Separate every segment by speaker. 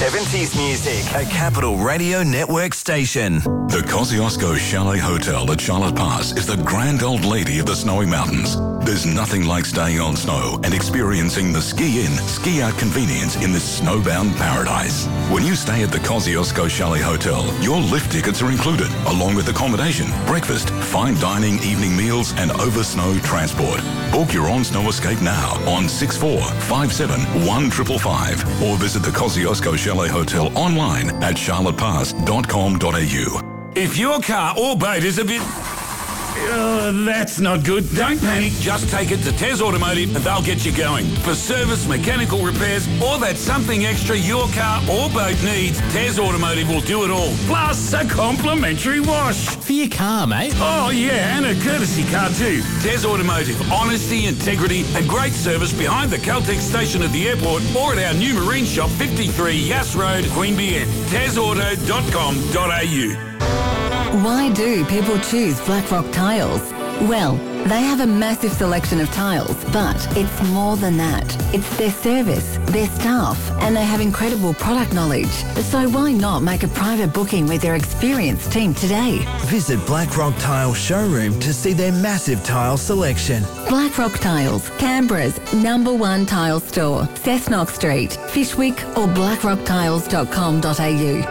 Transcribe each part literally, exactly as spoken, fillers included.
Speaker 1: seventies music, a Capital Radio Network station.
Speaker 2: The Kosciuszko Chalet Hotel at Charlotte Pass is the grand old lady of the snowy mountains. There's nothing like staying on snow and experiencing the ski-in, ski-out convenience in this snowbound paradise. When you stay at the Kosciuszko Chalet Hotel, your lift tickets are included, along with accommodation, breakfast, fine dining, evening meals, and over-snow transport. Book your on-snow escape now on six four five seven one five five five or visit the Kosciuszko Chalet Hotel online at charlotte pass dot com dot a u.
Speaker 3: If your car or boat is a bit... Uh, that's not good. Don't panic. Just take it to Tez Automotive and they'll get you going. For service, mechanical repairs, or that something extra your car or boat needs, Tez Automotive will do it all. Plus a complimentary wash.
Speaker 4: For your car, mate.
Speaker 3: Oh, yeah, and a courtesy car too. Tez Automotive. Honesty, integrity, and great service behind the Caltex station at the airport or at our new marine shop, fifty-three Yass Road, Queanbeyan. tez auto dot com dot a u.
Speaker 5: Why do people choose Blackrock Tiles? Well, they have a massive selection of tiles, but it's more than that. It's their service, their staff, and they have incredible product knowledge. So why not make a private booking with their experienced team today?
Speaker 1: Visit Blackrock Tile Showroom to see their massive tile selection.
Speaker 5: Blackrock Tiles, Canberra's number one tile store. Cessnock Street, Fishwick or blackrock tiles dot com dot a u.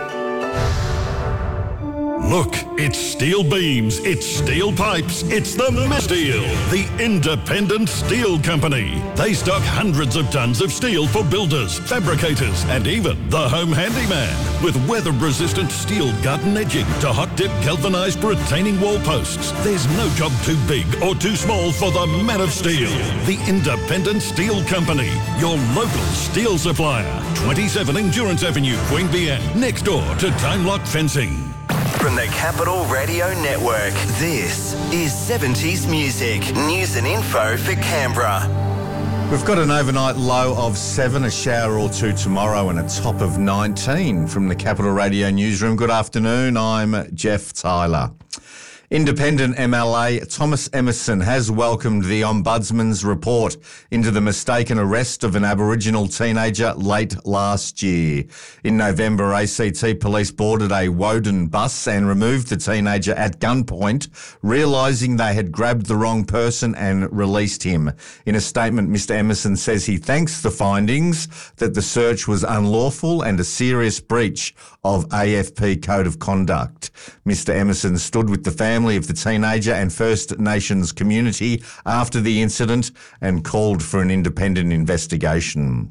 Speaker 6: Look, it's steel beams, it's steel pipes, it's the Steel, the independent steel company. They stock hundreds of tons of steel for builders, fabricators, and even the home handyman. With weather-resistant steel gut and edging to hot-dip galvanised retaining wall posts, there's no job too big or too small for the man of steel. The independent steel company, your local steel supplier. twenty-seven Endurance Avenue, Queanbeyan, next door to Time Lock Fencing.
Speaker 1: From the Capital Radio Network, this is seventies music, news and info for Canberra.
Speaker 7: We've got an overnight low of seven, a shower or two tomorrow, and a top of nineteen from the Capital Radio newsroom. Good afternoon, I'm Jeff Tyler. Independent M L A Thomas Emerson has welcomed the Ombudsman's report into the mistaken arrest of an Aboriginal teenager late last year. In November, A C T police boarded a Woden bus and removed the teenager at gunpoint, realising they had grabbed the wrong person and released him. In a statement, Mister Emerson says he thanks the findings, that the search was unlawful and a serious breach of A F P Code of Conduct. Mister Emerson stood with the family of the teenager and First Nations community after the incident and called for an independent investigation.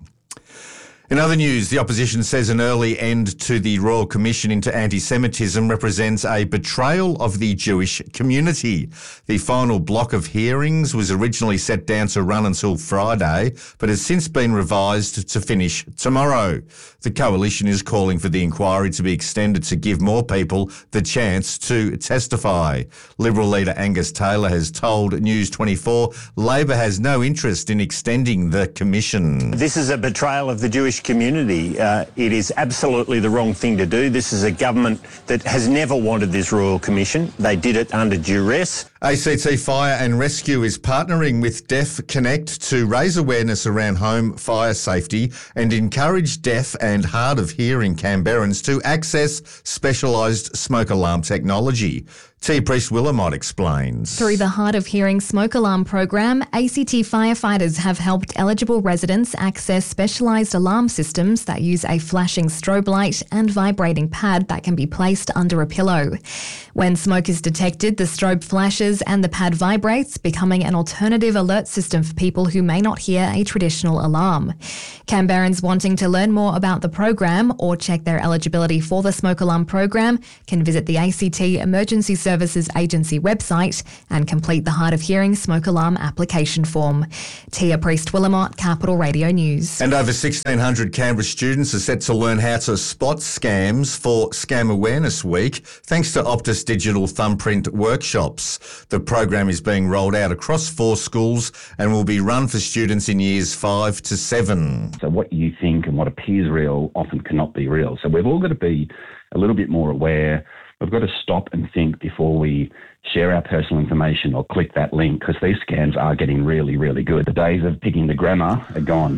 Speaker 7: In other news, the opposition says an early end to the Royal Commission into Anti-Semitism represents a betrayal of the Jewish community. The final block of hearings was originally set down to run until Friday, but has since been revised to finish tomorrow. The coalition is calling for the inquiry to be extended to give more people the chance to testify. Liberal leader Angus Taylor has told News twenty-four Labor has no interest in extending the commission.
Speaker 8: This is a betrayal of the Jewish community. Uh, it is absolutely the wrong thing to do. This is a government that has never wanted this Royal Commission. They did it under duress.
Speaker 7: A C T Fire and Rescue is partnering with Deaf Connect to raise awareness around home fire safety and encourage deaf and hard of hearing Canberrans to access specialised smoke alarm technology. T. Priest Willamot explains.
Speaker 9: Through the Hard of Hearing Smoke Alarm program, A C T firefighters have helped eligible residents access specialised alarm systems that use a flashing strobe light and vibrating pad that can be placed under a pillow. When smoke is detected, the strobe flashes and the pad vibrates, becoming an alternative alert system for people who may not hear a traditional alarm. Canberrans wanting to learn more about the program or check their eligibility for the smoke alarm program can visit the A C T Emergency Services Services Agency website and complete the Hard of Hearing Smoke Alarm application form. Tia Priest Willamot, Capital Radio News.
Speaker 7: And over sixteen hundred Canberra students are set to learn how to spot scams for Scam Awareness Week, thanks to Optus Digital Thumbprint workshops. The program is being rolled out across four schools and will be run for students in years five to seven.
Speaker 10: So what you think and what appears real often cannot be real. So we've all got to be a little bit more aware. We've got to stop and think before we share our personal information or click that link, because these scams are getting really, really good. The days of picking the grammar are gone.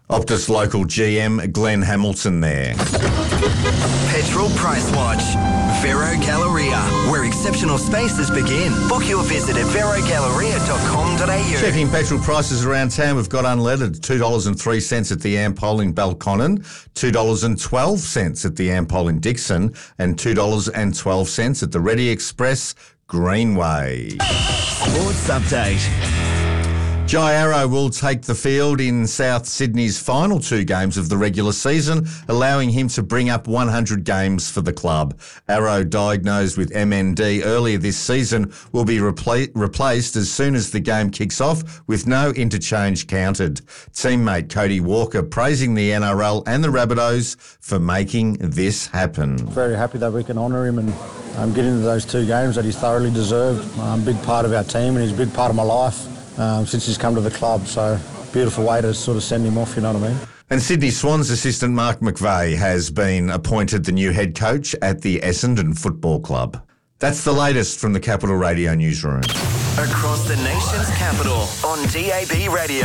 Speaker 7: Optus local G M Glenn Hamilton there.
Speaker 1: Petrol Price Watch. Vero Galleria, where exceptional spaces begin. Book your visit at vero galleria dot com dot a u.
Speaker 7: Checking petrol prices around town, we've got unleaded two dollars and three cents at the Ampol in Balconnen, two dollars and twelve cents at the Ampol in Dixon, and two dollars and twelve cents at the Ready Express Greenway.
Speaker 1: Sports Update.
Speaker 7: Jai Arrow will take the field in South Sydney's final two games of the regular season, allowing him to bring up one hundred games for the club. Arrow, diagnosed with M N D earlier this season, will be repla- replaced as soon as the game kicks off, with no interchange counted. Teammate Cody Walker praising the N R L and the Rabbitohs for making this happen.
Speaker 4: Very happy that we can honour him and um, get into those two games that he's thoroughly deserved. Um, big part of our team, and he's a big part of my life. Um, since he's come to the club, so beautiful way to sort of send him off, you know what I mean?
Speaker 7: And Sydney Swans assistant Mark McVeigh has been appointed the new head coach at the Essendon Football Club. That's the latest from the Capital Radio newsroom.
Speaker 1: Across the nation's capital on D A B Radio.